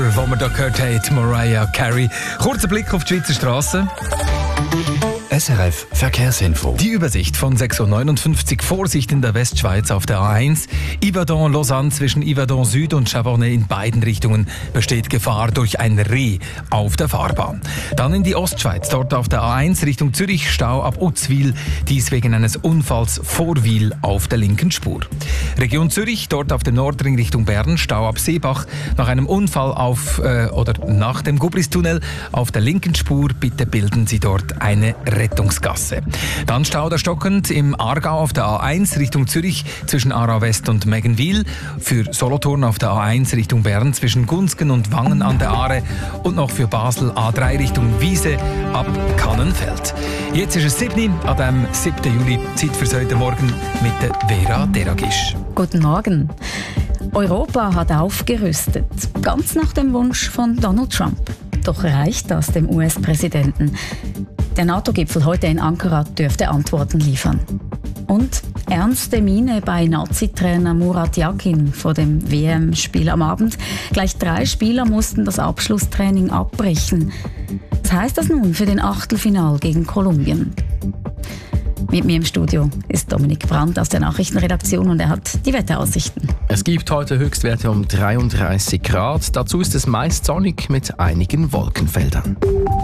Wo wir da gehört haben, Mariah Carey. Kurzer Blick auf die Schweizer Strassen. SRF Verkehrsinfo. Die Übersicht von 6.59 Uhr. Vorsicht in der Westschweiz auf der A1. Yverdon-Lausanne zwischen Yverdon Süd und Chavornay in beiden Richtungen besteht Gefahr durch ein Reh auf der Fahrbahn. Dann in die Ostschweiz. Dort auf der A1 Richtung Zürich Stau ab Uzwil. Dies wegen eines Unfalls vor Wil auf der linken Spur. Region Zürich. Dort auf dem Nordring Richtung Bern. Stau ab Seebach. Nach einem Unfall nach dem Gubristunnel auf der linken Spur. Bitte bilden Sie dort eine Rettungsgasse. Dann Stau der stockend im Aargau auf der A1 Richtung Zürich zwischen Aarau West und Meggenwil. Für Solothurn auf der A1 Richtung Bern zwischen Gunsgen und Wangen an der Aare. Und noch für Basel A3 Richtung Wiese ab Kannenfeld. Jetzt ist es 7 an dem 7. Juli. Zeit für heute Morgen mit der Vera Deragisch. Guten Morgen. Europa hat aufgerüstet, ganz nach dem Wunsch von Donald Trump. Doch reicht das dem US-Präsidenten? Der NATO-Gipfel heute in Ankara dürfte Antworten liefern. Und ernste Miene bei Nazi-Trainer Murat Yakin vor dem WM-Spiel am Abend. Gleich 3 Spieler mussten das Abschlusstraining abbrechen. Was heißt das nun für den Achtelfinal gegen Kolumbien? Mit mir im Studio ist Dominik Brandt aus der Nachrichtenredaktion und er hat die Wetteraussichten. Es gibt heute Höchstwerte um 33 Grad. Dazu ist es meist sonnig mit einigen Wolkenfeldern.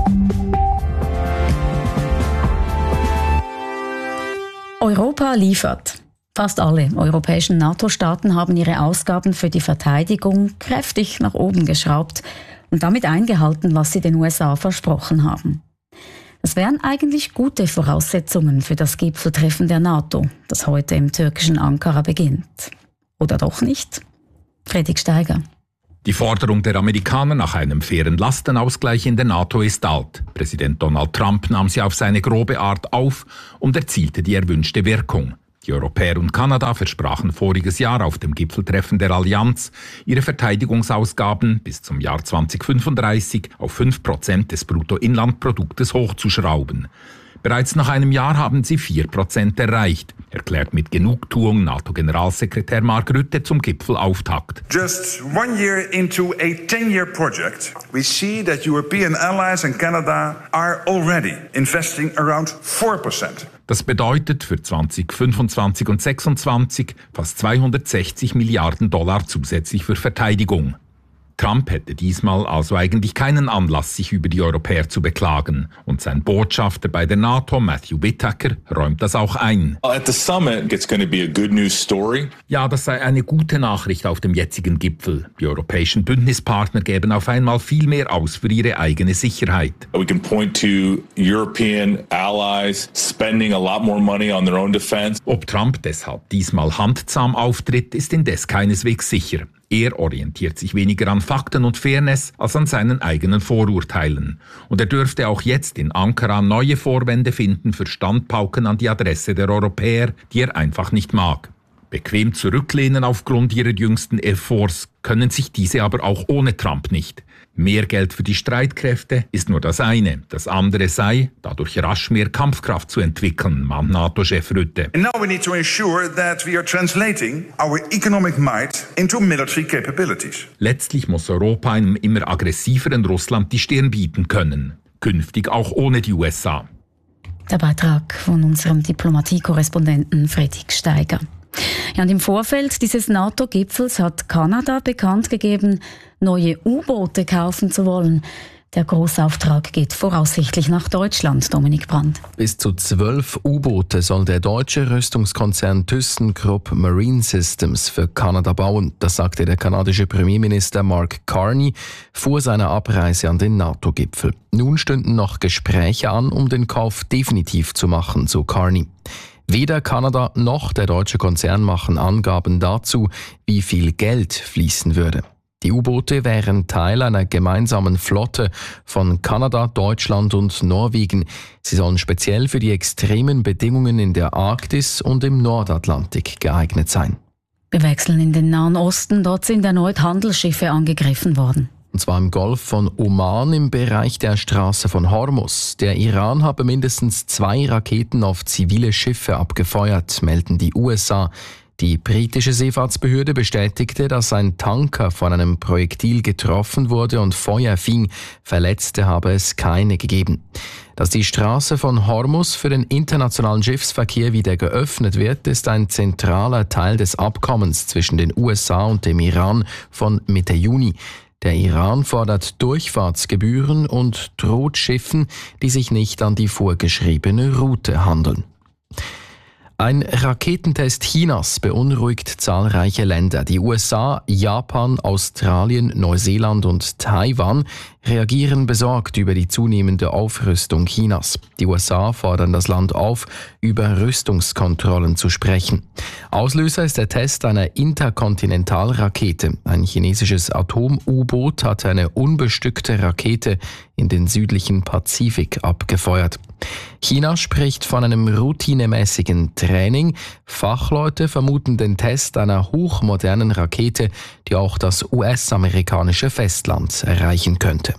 Europa liefert. Fast alle europäischen NATO-Staaten haben ihre Ausgaben für die Verteidigung kräftig nach oben geschraubt und damit eingehalten, was sie den USA versprochen haben. Das wären eigentlich gute Voraussetzungen für das Gipfeltreffen der NATO, das heute im türkischen Ankara beginnt. Oder doch nicht? Fredrik Steiger. Die Forderung der Amerikaner nach einem fairen Lastenausgleich in der NATO ist alt. Präsident Donald Trump nahm sie auf seine grobe Art auf und erzielte die erwünschte Wirkung. Die Europäer und Kanada versprachen voriges Jahr auf dem Gipfeltreffen der Allianz, ihre Verteidigungsausgaben bis zum Jahr 2035 auf 5% des Bruttoinlandproduktes hochzuschrauben. Bereits nach einem Jahr haben sie 4% erreicht, erklärt mit Genugtuung NATO-Generalsekretär Mark Rutte zum Gipfelauftakt. Just 1 year into a 10-year project, we see that European allies and Canada are already investing around 4%. Das bedeutet für 2025 und 2026 fast 260 Milliarden Dollar zusätzlich für Verteidigung. Trump hätte diesmal also eigentlich keinen Anlass, sich über die Europäer zu beklagen. Und sein Botschafter bei der NATO, Matthew Whitaker, räumt das auch ein. At the summit, it's going to be a good news story. Ja, das sei eine gute Nachricht auf dem jetzigen Gipfel. Die europäischen Bündnispartner geben auf einmal viel mehr aus für ihre eigene Sicherheit. We can point to European allies spending a lot more money on their own defense. Ob Trump deshalb diesmal handzahm auftritt, ist indes keineswegs sicher. Er orientiert sich weniger an Fakten und Fairness als an seinen eigenen Vorurteilen. Und er dürfte auch jetzt in Ankara neue Vorwände finden für Standpauken an die Adresse der Europäer, die er einfach nicht mag. Bequem zurücklehnen aufgrund ihrer jüngsten Efforts können sich diese aber auch ohne Trump nicht. Mehr Geld für die Streitkräfte ist nur das eine. Das andere sei, dadurch rasch mehr Kampfkraft zu entwickeln, mahnt NATO-Chef Rutte. And now we need to ensure that we are translating our economic might into military capabilities. Letztlich muss Europa einem immer aggressiveren Russland die Stirn bieten können. Künftig auch ohne die USA. Der Beitrag von unserem Diplomatie-Korrespondenten Fredrik Steiger. Ja, und im Vorfeld dieses NATO-Gipfels hat Kanada bekannt gegeben, neue U-Boote kaufen zu wollen. Der Großauftrag geht voraussichtlich nach Deutschland, Dominik Brandt. Bis zu 12 U-Boote soll der deutsche Rüstungskonzern ThyssenKrupp Marine Systems für Kanada bauen. Das sagte der kanadische Premierminister Mark Carney vor seiner Abreise an den NATO-Gipfel. Nun stünden noch Gespräche an, um den Kauf definitiv zu machen, so Carney. Weder Kanada noch der deutsche Konzern machen Angaben dazu, wie viel Geld fließen würde. Die U-Boote wären Teil einer gemeinsamen Flotte von Kanada, Deutschland und Norwegen. Sie sollen speziell für die extremen Bedingungen in der Arktis und im Nordatlantik geeignet sein. Wir wechseln in den Nahen Osten. Dort sind erneut Handelsschiffe angegriffen worden. Und zwar im Golf von Oman im Bereich der Straße von Hormuz. Der Iran habe mindestens 2 Raketen auf zivile Schiffe abgefeuert, melden die USA. Die britische Seefahrtsbehörde bestätigte, dass ein Tanker von einem Projektil getroffen wurde und Feuer fing. Verletzte habe es keine gegeben. Dass die Straße von Hormuz für den internationalen Schiffsverkehr wieder geöffnet wird, ist ein zentraler Teil des Abkommens zwischen den USA und dem Iran von Mitte Juni. Der Iran fordert Durchfahrtsgebühren und droht Schiffen, die sich nicht an die vorgeschriebene Route handeln. Ein Raketentest Chinas beunruhigt zahlreiche Länder. Die USA, Japan, Australien, Neuseeland und Taiwan reagieren besorgt über die zunehmende Aufrüstung Chinas. Die USA fordern das Land auf, über Rüstungskontrollen zu sprechen. Auslöser ist der Test einer Interkontinentalrakete. Ein chinesisches Atom-U-Boot hatte eine unbestückte Rakete in den südlichen Pazifik abgefeuert. China spricht von einem routinemäßigen Training. Fachleute vermuten den Test einer hochmodernen Rakete, die auch das US-amerikanische Festland erreichen könnte.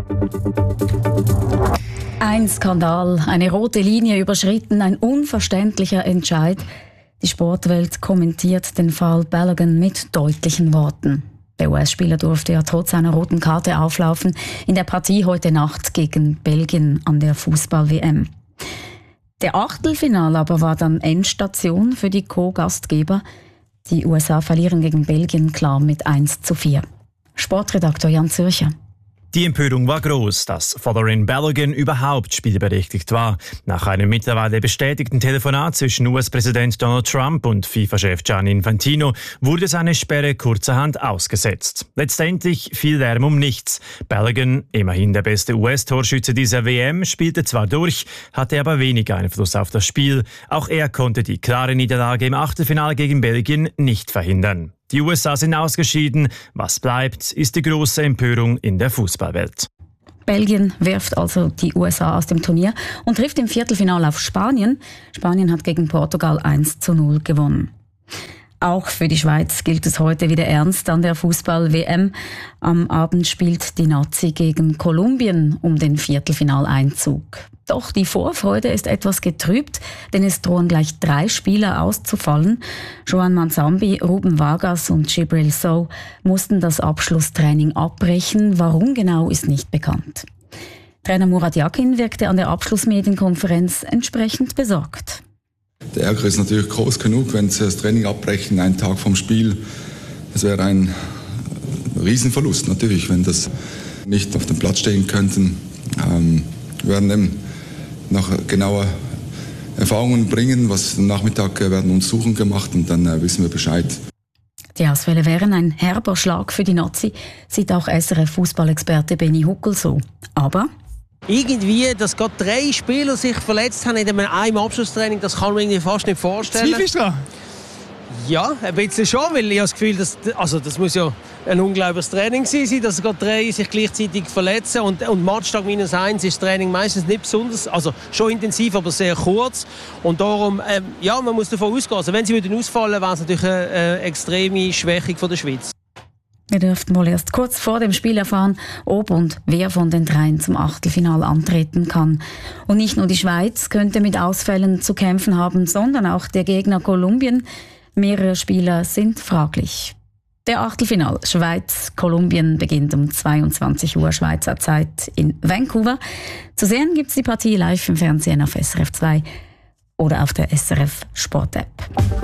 Ein Skandal, eine rote Linie überschritten, ein unverständlicher Entscheid. Die Sportwelt kommentiert den Fall Balogun mit deutlichen Worten. Der US-Spieler durfte ja trotz einer roten Karte auflaufen in der Partie heute Nacht gegen Belgien an der Fußball-WM. Der Achtelfinale aber war dann Endstation für die Co-Gastgeber. Die USA verlieren gegen Belgien klar mit 1:4. Sportredaktor Jan Zürcher. Die Empörung war groß, dass Folarin Balogun überhaupt spielberechtigt war. Nach einem mittlerweile bestätigten Telefonat zwischen US-Präsident Donald Trump und FIFA-Chef Gianni Infantino wurde seine Sperre kurzerhand ausgesetzt. Letztendlich fiel Lärm um nichts. Balogun, immerhin der beste US-Torschütze dieser WM, spielte zwar durch, hatte aber wenig Einfluss auf das Spiel. Auch er konnte die klare Niederlage im Achtelfinale gegen Belgien nicht verhindern. Die USA sind ausgeschieden. Was bleibt, ist die große Empörung in der Fußballwelt. Belgien wirft also die USA aus dem Turnier und trifft im Viertelfinale auf Spanien. Spanien hat gegen Portugal 1:0 gewonnen. Auch für die Schweiz gilt es heute wieder ernst an der Fußball-WM. Am Abend spielt die Nazi gegen Kolumbien um den Viertelfinaleinzug. Doch die Vorfreude ist etwas getrübt, denn es drohen gleich 3 Spieler auszufallen. Joan Manzambi, Ruben Vargas und Djibril Sow mussten das Abschlusstraining abbrechen. Warum genau, ist nicht bekannt. Trainer Murat Yakin wirkte an der Abschlussmedienkonferenz entsprechend besorgt. Der Ärger ist natürlich groß genug, wenn sie das Training abbrechen, einen Tag vom Spiel. Das wäre ein Riesenverlust natürlich, wenn das nicht auf dem Platz stehen könnten. Wir werden eben noch genauer Erfahrungen bringen, was am Nachmittag werden uns Suchen gemacht und dann wissen wir Bescheid. Die Ausfälle wären ein herber Schlag für die Nazi, sieht auch SRF-Fußballexperte Benny Huckel so. Aber irgendwie, dass gerade 3 Spieler sich verletzt haben in einem Abschlusstraining, das kann man irgendwie fast nicht vorstellen. Zweifelst du dran? Ja, ein bisschen schon, weil ich habe das Gefühl, das muss ja ein unglaubliches Training sein, dass gerade 3 sich gleichzeitig verletzen und Matchtag -1 ist das Training meistens nicht besonders, also schon intensiv, aber sehr kurz und darum, man muss davon ausgehen, also wenn sie würden ausfallen, wäre es natürlich eine extreme Schwächung von der Schweiz. Wir dürften wohl erst kurz vor dem Spiel erfahren, ob und wer von den 3 zum Achtelfinale antreten kann. Und nicht nur die Schweiz könnte mit Ausfällen zu kämpfen haben, sondern auch der Gegner Kolumbien. Mehrere Spieler sind fraglich. Der Achtelfinal Schweiz-Kolumbien beginnt um 22 Uhr Schweizer Zeit in Vancouver. Zu sehen gibt es die Partie live im Fernsehen auf SRF 2 oder auf der SRF Sport App.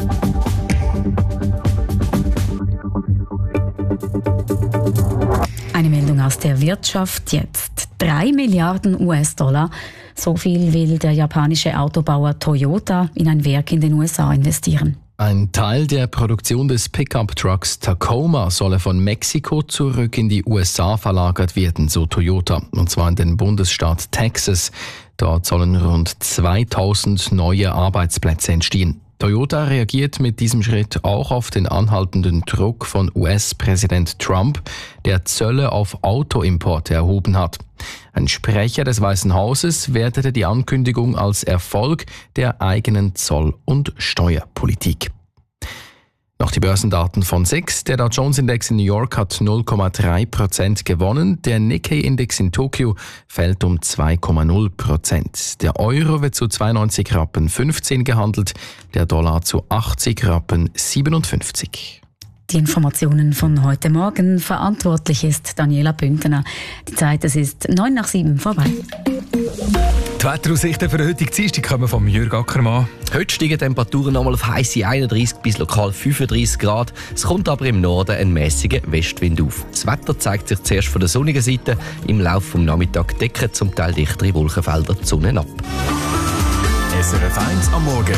Eine Meldung aus der Wirtschaft jetzt. 3 Milliarden US-Dollar. So viel will der japanische Autobauer Toyota in ein Werk in den USA investieren. Ein Teil der Produktion des Pickup-Trucks Tacoma solle von Mexiko zurück in die USA verlagert werden, so Toyota, und zwar in den Bundesstaat Texas. Dort sollen rund 2000 neue Arbeitsplätze entstehen. Toyota reagiert mit diesem Schritt auch auf den anhaltenden Druck von US-Präsident Trump, der Zölle auf Autoimporte erhoben hat. Ein Sprecher des Weißen Hauses wertete die Ankündigung als Erfolg der eigenen Zoll- und Steuerpolitik. Nach den Börsendaten von SIX, der Dow Jones Index in New York hat 0,3% gewonnen, der Nikkei Index in Tokio fällt um 2,0%. Der Euro wird zu 92 Rappen 15 gehandelt, der Dollar zu 80 Rappen 57. Die Informationen von heute Morgen. Verantwortlich ist Daniela Bündner. Die Zeit, es ist 6:09 vorbei. Die Wetteraussichten für heute Dienstag kommen von Jürg Ackermann. Heute steigen Temperaturen nochmal auf heisse 31 bis lokal 35 Grad. Es kommt aber im Norden ein mäßiger Westwind auf. Das Wetter zeigt sich zuerst von der sonnigen Seite. Im Laufe des Nachmittags decken zum Teil dichtere Wolkenfelder die Sonne ab. SRF 1 am Morgen.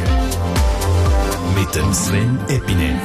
Mit dem Sven Epine.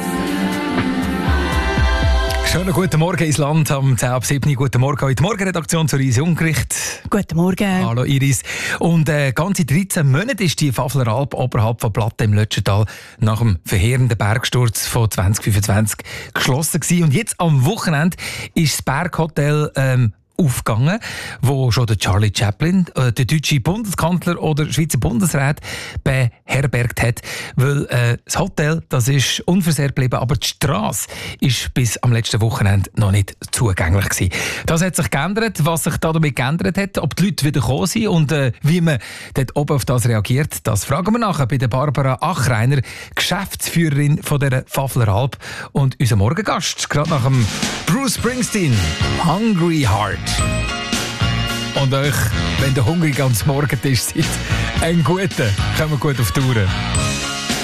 Schönen guten Morgen ins Land am 10:07. Guten Morgen in die Morgenredaktion zur Iris Jungericht. Guten Morgen. Hallo Iris. Und ganze 13 Monate ist die Fafleralp oberhalb von Platten im Lötschental nach dem verheerenden Bergsturz von 2025 geschlossen gewesen. Und jetzt am Wochenende ist das Berghotel aufgegangen, wo schon der Charlie Chaplin, der deutsche Bundeskanzler oder Schweizer Bundesrat beherbergt hat, weil das Hotel, das ist unversehrt geblieben, aber die Strasse ist bis am letzten Wochenende noch nicht zugänglich gewesen. Das hat sich geändert. Was sich damit geändert hat, ob die Leute wieder gekommen sind und wie man dort oben auf das reagiert, das fragen wir nachher bei der Barbara Achreiner, Geschäftsführerin von der Fafleralp und unser Morgengast, gerade nach dem Bruce Springsteen, Hungry Heart. Und euch, wenn der hungrig ans Morgentisch seid, einen guten, kommen wir gut auf die Tour.